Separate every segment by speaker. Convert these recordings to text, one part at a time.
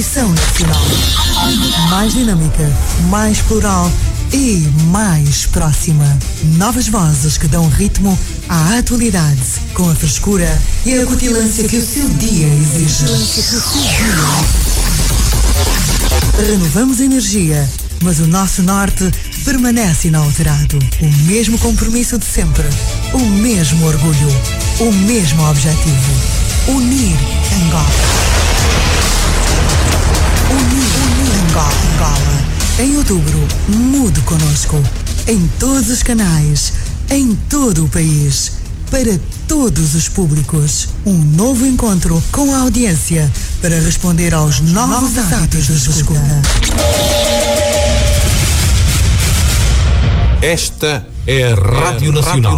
Speaker 1: Missão Nacional. Mais dinâmica, mais plural e mais próxima. Novas vozes que dão ritmo à atualidade, com a frescura e a acutilância que o seu dia exige. Renovamos a energia, mas o nosso norte permanece inalterado. O mesmo compromisso de sempre, o mesmo orgulho, o mesmo objetivo: unir Angola. Unir Angola. Em outubro, mude connosco. Em todos os canais, em todo o país, para todos os públicos. Um novo encontro com a audiência para responder aos novos hábitos de escuta.
Speaker 2: Esta é a Rádio Nacional.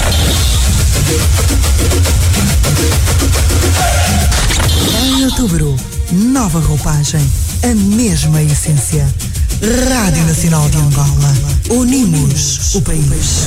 Speaker 1: Em outubro, nova roupagem, a mesma essência. Rádio Nacional de Angola. Unimos o país.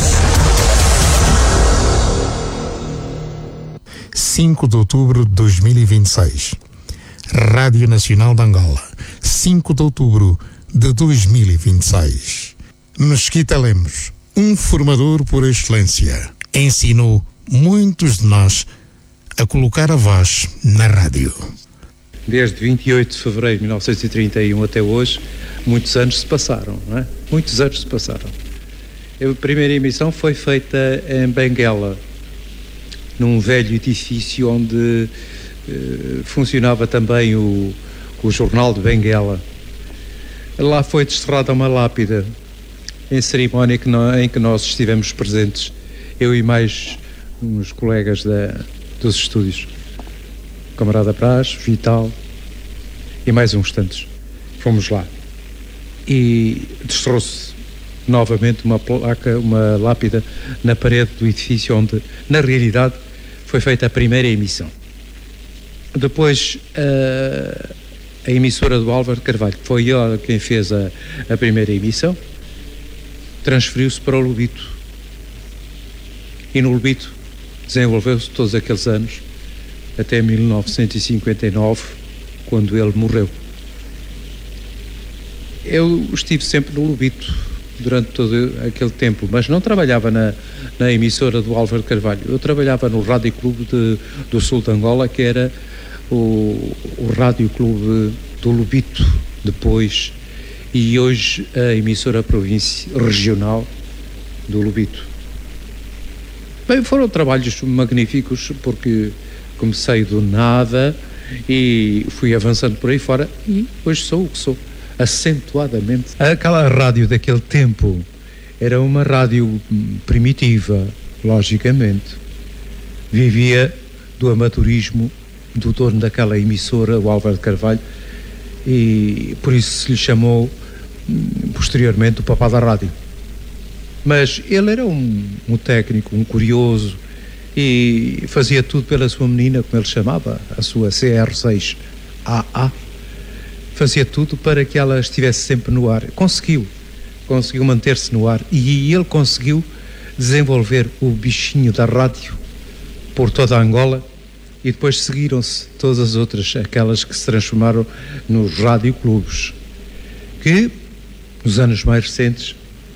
Speaker 3: 5 de outubro de 2026. Rádio Nacional de Angola. 5 de outubro de 2026. Mesquita Lemos, um formador por excelência, ensinou muitos de nós a colocar a voz na rádio.
Speaker 4: Desde 28 de fevereiro de 1931 até hoje, muitos anos se passaram, não é? Muitos anos se passaram. A primeira emissão foi feita em Benguela, num velho edifício onde funcionava também o jornal de Benguela. Lá foi desterrada uma lápida, em cerimónia em que nós estivemos presentes, eu e mais uns colegas dos estúdios. Camarada Brás, Vital e mais uns tantos. Fomos lá. E desterrou-se novamente uma placa, uma lápida na parede do edifício onde, na realidade, foi feita a primeira emissão. Depois, a emissora do Álvaro Carvalho, que foi ela quem fez a primeira emissão, transferiu-se para o Lubito. E no Lubito desenvolveu-se todos aqueles anos, até 1959, quando ele morreu. Eu estive sempre no Lubito durante todo aquele tempo, mas não trabalhava na emissora do Álvaro Carvalho. Eu trabalhava no Rádio Clube do Sul de Angola, que era o Rádio Clube do Lubito, depois, e hoje a emissora regional do Lubito. Bem, foram trabalhos magníficos, porque comecei do nada e fui avançando por aí fora e hoje sou o que sou, acentuadamente. Aquela rádio daquele tempo era uma rádio primitiva, logicamente. Vivia do amadorismo do dono daquela emissora, o Álvaro Carvalho, e por isso se lhe chamou posteriormente o Papá da Rádio. Mas ele era um técnico, um curioso, e fazia tudo pela sua menina, como ele chamava, a sua CR6AA. Fazia tudo para que ela estivesse sempre no ar. Conseguiu manter-se no ar, e ele conseguiu desenvolver o bichinho da rádio por toda a Angola, e depois seguiram-se todas as outras, aquelas que se transformaram nos radioclubes, que nos anos mais recentes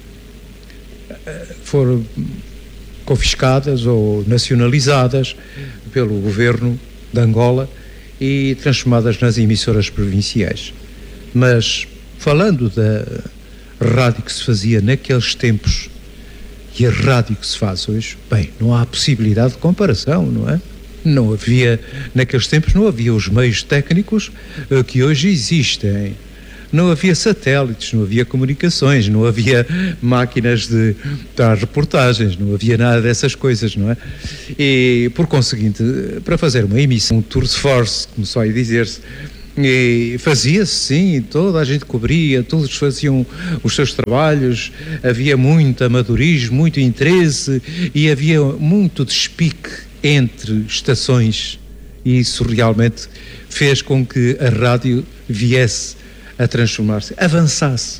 Speaker 4: foram confiscadas ou nacionalizadas pelo governo de Angola e transformadas nas emissoras provinciais. Mas, falando da rádio que se fazia naqueles tempos e a rádio que se faz hoje, bem, não há possibilidade de comparação, não é? Não havia, naqueles tempos não havia os meios técnicos que hoje existem. Não havia satélites, não havia comunicações, não havia máquinas de dar reportagens, não havia nada dessas coisas, não é? E, por conseguinte, para fazer uma emissão, um tour de force, começou a dizer-se, e fazia-se, sim, toda a gente cobria, todos faziam os seus trabalhos, havia muito amadorismo, muito interesse e havia muito despique entre estações, e isso realmente fez com que a rádio viesse a transformar-se, avançasse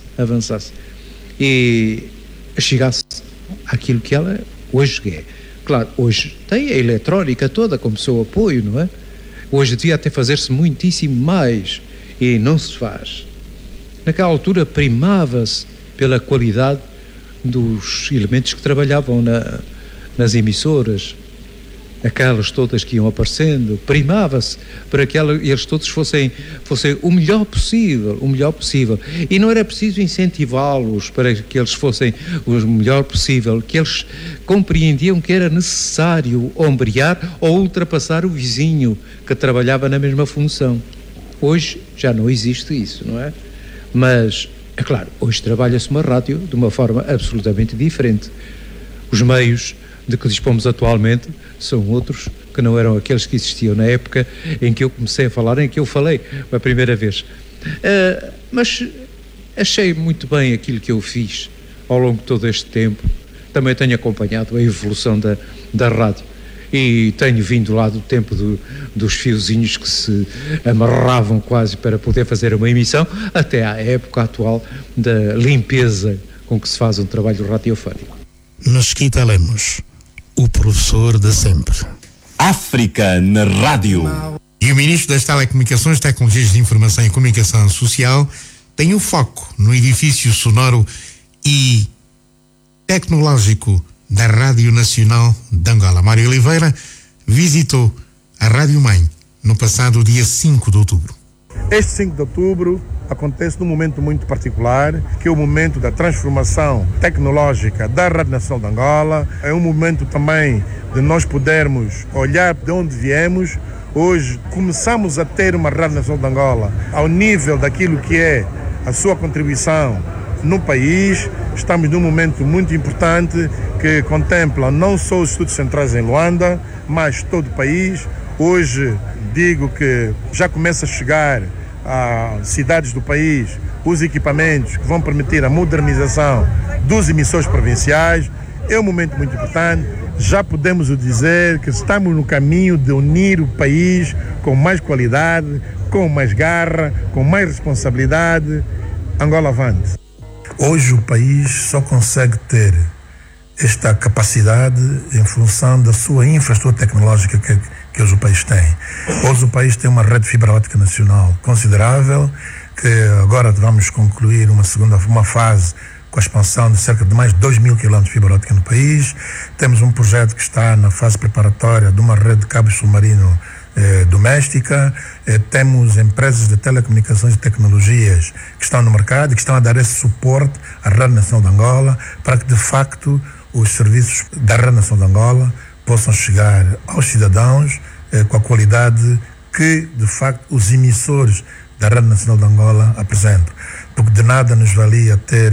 Speaker 4: e chegasse àquilo que ela hoje é. Claro, hoje tem a eletrónica toda como seu apoio, não é? Hoje devia até fazer-se muitíssimo mais e não se faz. Naquela altura primava-se pela qualidade dos elementos que trabalhavam nas emissoras, aquelas todas que iam aparecendo, primava-se para que eles todos fossem o melhor possível, e não era preciso incentivá-los para que eles fossem o melhor possível, que eles compreendiam que era necessário ombrear ou ultrapassar o vizinho que trabalhava na mesma função. Hoje já não existe isso, não é? Mas, é claro, hoje trabalha-se uma rádio de uma forma absolutamente diferente. Os meios de que dispomos atualmente são outros que não eram aqueles que existiam na época em que eu comecei a falar, em que eu falei a primeira vez. Mas achei muito bem aquilo que eu fiz ao longo de todo este tempo. Também tenho acompanhado a evolução da rádio e tenho vindo lá do tempo dos fiozinhos que se amarravam quase para poder fazer uma emissão, até à época atual da limpeza com que se faz um trabalho radiofónico.
Speaker 3: Mesquita Lemos, o professor de sempre.
Speaker 2: África na rádio.
Speaker 3: E o ministro das Telecomunicações, Tecnologias de Informação e Comunicação Social tem o foco no edifício sonoro e tecnológico da Rádio Nacional de Angola. Mário Oliveira visitou a Rádio Mãe no passado dia 5 de outubro.
Speaker 5: Este 5 de outubro acontece num momento muito particular, que é o momento da transformação tecnológica da Rádio Nacional de Angola. É um momento também de nós podermos olhar de onde viemos. Hoje começamos a ter uma Rádio Nacional de Angola ao nível daquilo que é a sua contribuição no país. Estamos num momento muito importante que contempla não só os estudos centrais em Luanda, mas todo o país. Hoje digo que já começa a chegar a cidades do país os equipamentos que vão permitir a modernização dos emissores provinciais. É um momento muito importante. Já podemos dizer que estamos no caminho de unir o país com mais qualidade, com mais garra, com mais responsabilidade. Angola avante.
Speaker 6: Hoje o país só consegue ter esta capacidade em função da sua infraestrutura tecnológica que hoje o país tem. Hoje o país tem uma rede de fibra óptica nacional considerável, que agora vamos concluir uma fase com a expansão de cerca de mais de 2.000 km de fibra óptica no país. Temos um projeto que está na fase preparatória de uma rede de cabos submarino doméstica. Temos empresas de telecomunicações e tecnologias que estão no mercado e que estão a dar esse suporte à Rádio Nacional de Angola para que de facto os serviços da Rádio Nacional de Angola possam chegar aos cidadãos com a qualidade que de facto os emissores da Rádio Nacional de Angola apresentam. Porque de nada nos valia ter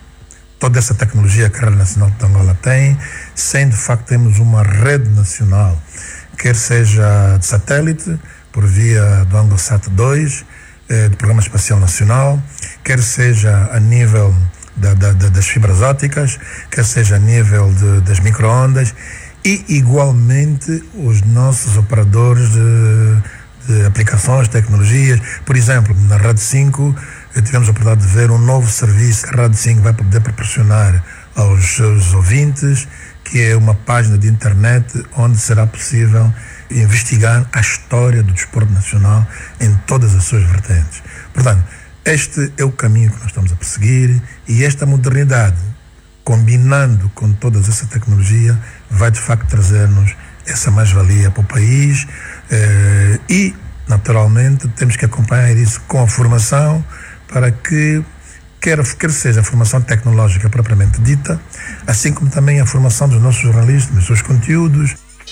Speaker 6: toda essa tecnologia que a Rádio Nacional de Angola tem, sem de facto termos uma rede nacional, quer seja de satélite, por via do ANGOSAT 2, do Programa Espacial Nacional, quer seja a nível das fibras ópticas, quer seja a nível das micro-ondas, e igualmente os nossos operadores de aplicações, tecnologias. Por exemplo, na Rádio 5 tivemos a oportunidade de ver um novo serviço que a Rádio 5 vai poder proporcionar aos seus ouvintes, que é uma página de internet onde será possível investigar a história do desporto nacional em todas as suas vertentes. Portanto, este é o caminho que nós estamos a perseguir, e esta modernidade, combinando com toda essa tecnologia, vai de facto trazer-nos essa mais-valia para o país, e, naturalmente, temos que acompanhar isso com a formação para que quer seja a formação tecnológica propriamente dita, assim como também a formação dos nossos jornalistas, dos seus conteúdos.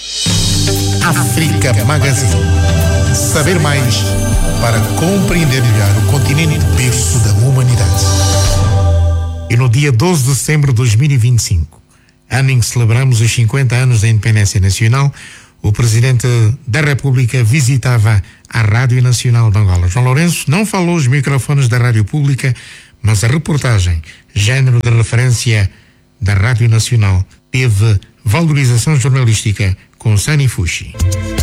Speaker 3: África Magazine. Saber mais para compreender melhor o continente berço da humanidade. E no dia 12 de setembro de 2025, ano em que celebramos os 50 anos da independência nacional, o Presidente da República visitava a Rádio Nacional de Angola. João Lourenço não falou os microfones da Rádio Pública, mas a reportagem, género de referência da Rádio Nacional, teve valorização jornalística com Sani Fushi.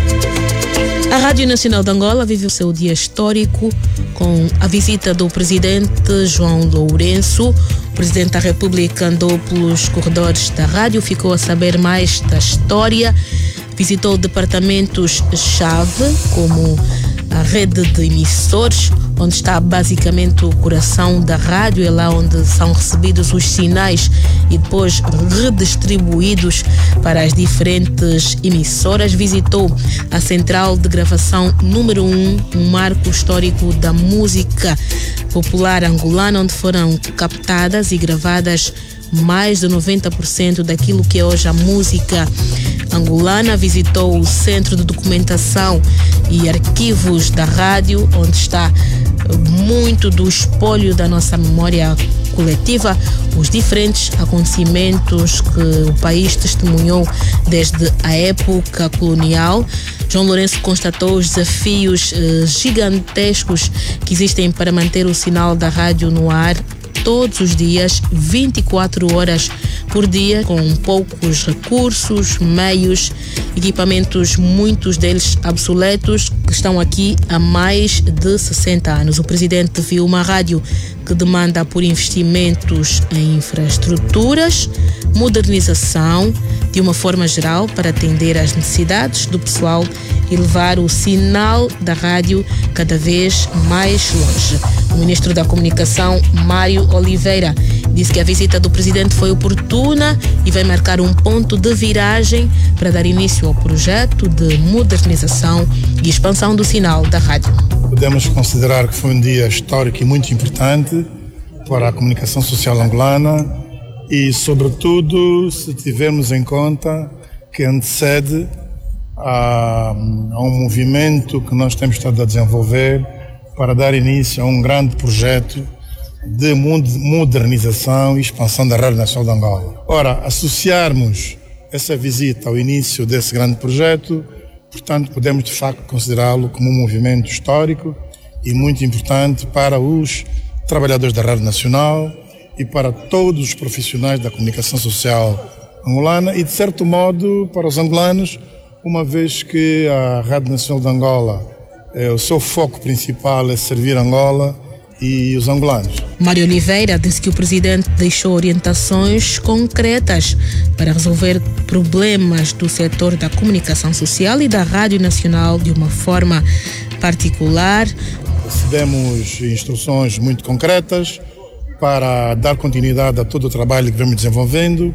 Speaker 7: A Rádio Nacional de Angola vive o seu dia histórico com a visita do Presidente João Lourenço. O Presidente da República andou pelos corredores da rádio, ficou a saber mais da história, visitou departamentos-chave como a rede de emissores, onde está basicamente o coração da rádio, é lá onde são recebidos os sinais e depois redistribuídos para as diferentes emissoras. Visitou a central de gravação número 1, um marco histórico da música popular angolana, onde foram captadas e gravadas mais de 90% daquilo que é hoje a música angolana. Visitou o Centro de Documentação e Arquivos da Rádio, onde está muito do espólio da nossa memória coletiva, os diferentes acontecimentos que o país testemunhou desde a época colonial. João Lourenço constatou os desafios gigantescos que existem para manter o sinal da rádio no ar todos os dias, 24 horas por dia, com poucos recursos, meios, equipamentos, muitos deles obsoletos, que estão aqui há mais de 60 anos. O presidente viu uma rádio que demanda por investimentos em infraestruturas, modernização, de uma forma geral, para atender às necessidades do pessoal e levar o sinal da rádio cada vez mais longe. O ministro da Comunicação, Mário Oliveira, disse que a visita do presidente foi oportuna e vai marcar um ponto de viragem para dar início ao projeto de modernização e expansão do sinal da rádio.
Speaker 6: Podemos considerar que foi um dia histórico e muito importante para a comunicação social angolana e, sobretudo, se tivermos em conta que antecede a um movimento que nós temos estado a desenvolver para dar início a um grande projeto de modernização e expansão da Rádio Nacional de Angola. Ora, associarmos essa visita ao início desse grande projeto, portanto, podemos de facto considerá-lo como um movimento histórico e muito importante para os trabalhadores da Rádio Nacional e para todos os profissionais da comunicação social angolana e, de certo modo, para os angolanos, uma vez que a Rádio Nacional de Angola, o seu foco principal é servir Angola e os angolanos.
Speaker 7: Mário Oliveira disse que o presidente deixou orientações concretas para resolver problemas do setor da comunicação social e da Rádio Nacional de uma forma particular.
Speaker 6: Recebemos instruções muito concretas para dar continuidade a todo o trabalho que vemos desenvolvendo.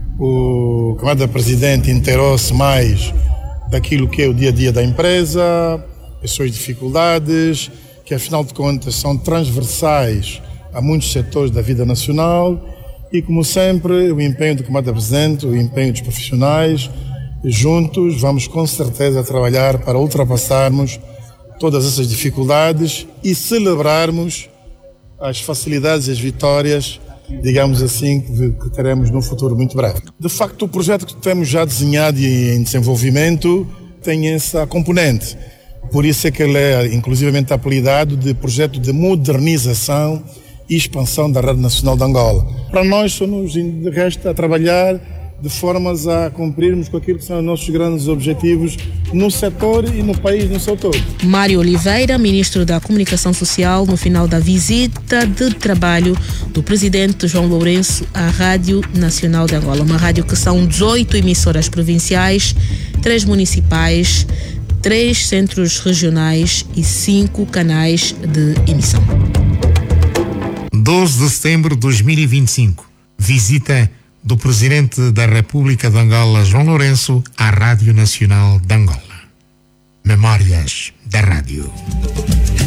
Speaker 6: O camarada presidente inteirou-se mais daquilo que é o dia a dia da empresa, as suas dificuldades, que afinal de contas são transversais a muitos setores da vida nacional e, como sempre, o empenho do camarada presidente, o empenho dos profissionais, juntos vamos com certeza trabalhar para ultrapassarmos todas essas dificuldades e celebrarmos as facilidades e as vitórias, digamos assim, que teremos num futuro muito breve. De facto, o projeto que temos já desenhado e em desenvolvimento tem essa componente. Por isso é que ele é inclusivamente apelidado de projeto de modernização e expansão da Rádio Nacional de Angola. Para nós, só nos resta trabalhar de formas a cumprirmos com aquilo que são os nossos grandes objetivos no setor e no país no seu todo.
Speaker 7: Mário Oliveira, ministro da Comunicação Social, no final da visita de trabalho do presidente João Lourenço à Rádio Nacional de Angola. Uma rádio que são 18 emissoras provinciais, 3 municipais, 3 centros regionais e 5 canais de emissão.
Speaker 3: 12 de setembro de 2025. Visita do Presidente da República de Angola, João Lourenço, à Rádio Nacional de Angola. Memórias da Rádio.